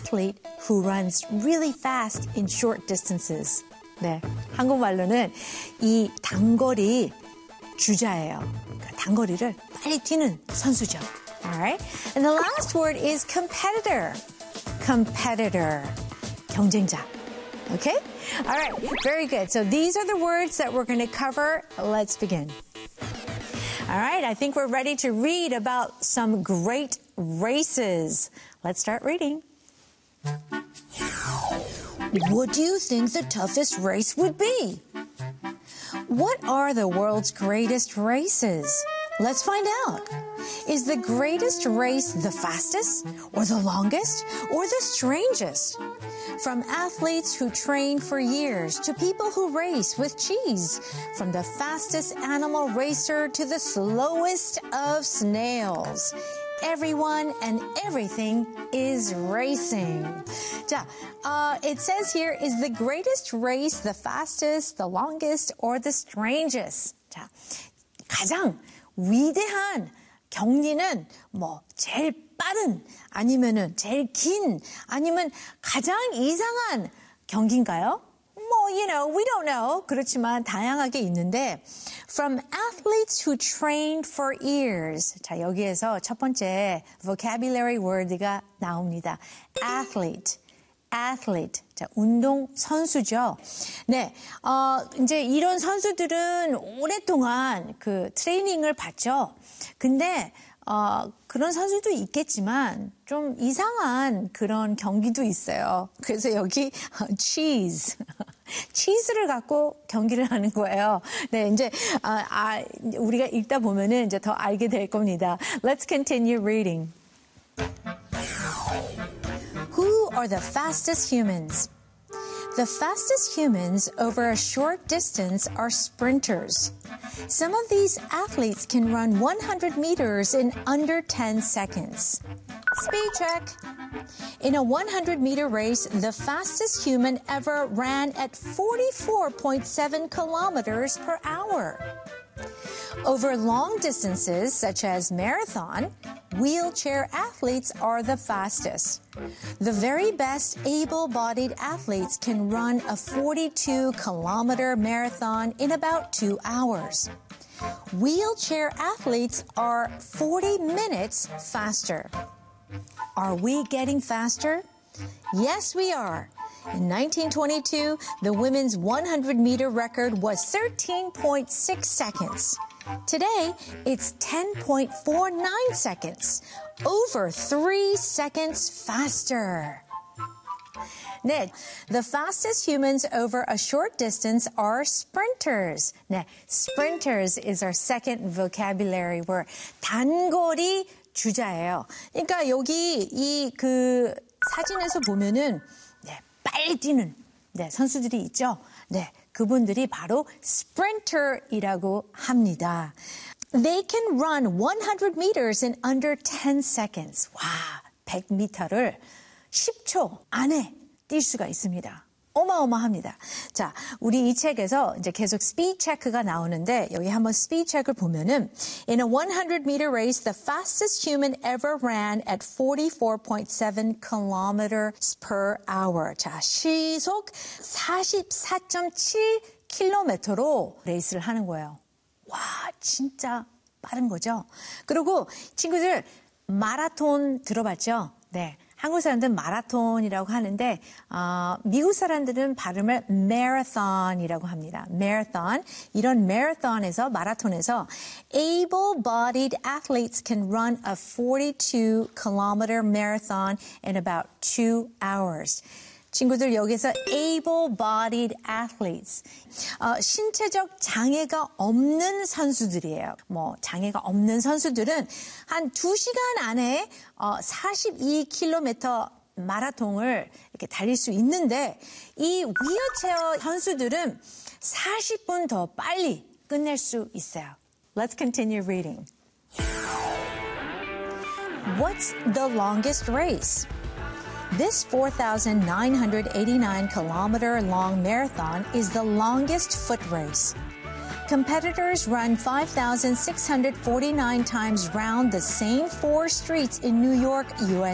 athlete who runs really fast in short distances. 네, 한국말로는 이 단거리 주자예요. 그러니까 단거리를 빨리 뛰는 선수죠. Alright? And the last word is competitor. Competitor. 경쟁자. Okay? Alright, very good. So these are the words that we're going to cover. Let's begin. Alright, I think we're ready to read about some great races. Let's start reading. What do you think the toughest race would be? What are the world's greatest races? Let's find out. Is the greatest race the fastest, or the longest, or the strangest? From athletes who train for years to people who race with cheese, from the fastest animal racer to the slowest of snails. Everyone and everything is racing. 자, it says here, is the greatest race the fastest, the longest, or the strangest? 자, 가장 위대한 경리는 뭐 제일 빠른 아니면은 제일 긴 아니면 가장 이상한 경기인가요? 뭐, we don't know. 그렇지만 다양하게 있는데 from athletes who trained for years. 자, 여기에서 첫 번째 vocabulary word가 나옵니다. athlete. 자, 운동 선수죠. 네, 이제 이런 선수들은 오랫동안 그 트레이닝을 받죠. 근데 그런 선수도 있겠지만 좀 이상한 그런 경기도 있어요. 그래서 여기 치즈를 갖고 경기를 하는 거예요. 네, 이제 우리가 읽다 보면은 이제 더 알게 될 겁니다. Let's continue reading. Who are the fastest humans? The fastest humans over a short distance are sprinters. Some of these athletes can run 100 meters in under 10 seconds. Speed check. In a 100-meter race, the fastest human ever ran at 44.7 kilometers per hour. Over long distances, such as marathon, wheelchair athletes are the fastest. The very best able-bodied athletes can run a 42-kilometer marathon in about 2 hours. Wheelchair athletes are 40 minutes faster. Are we getting faster? Yes, we are. In 1922, the women's 100-meter record was 13.6 seconds. Today, it's 10.49 seconds, over 3 seconds faster. 네, the fastest humans over a short distance are sprinters. 네, sprinters is our second vocabulary word. 단거리 주자예요. 그러니까 여기 이 그 사진에서 보면은 네, 빨리 뛰는 네, 선수들이 있죠. 네. 그분들이 바로 sprinter이라고 합니다. They can run 100 meters in under 10 seconds. 와, 100m를 10초 안에 뛸 수가 있습니다. 어마어마합니다. 자, 우리 이 책에서 이제 계속 speed check가 나오는데 여기 한번 speed check을 보면은 In a 100-meter race, the fastest human ever ran at 44.7 kilometers per hour. 자, 시속 44.7km로 레이스를 하는 거예요. 와, 진짜 빠른 거죠. 그리고 친구들 마라톤 들어봤죠? 네. 한국 사람들은 마라톤이라고 하는데 미국 사람들은 발음을 marathon이라고 합니다. marathon. 이런 marathon에서 마라톤에서 able-bodied athletes can run a 42-kilometer marathon in about 2 hours. 친구들 여기서 able-bodied athletes, 신체적 장애가 없는 선수들이에요. 뭐 장애가 없는 선수들은 한 2시간 안에 42km 마라톤을 이렇게 달릴 수 있는데 이 휠체어 선수들은 40분 더 빨리 끝낼 수 있어요. Let's continue reading. What's the longest race? This 4,989 long marathon is the longest foot race. Competitors run 5,649 times round the same 4 streets in New York, USA.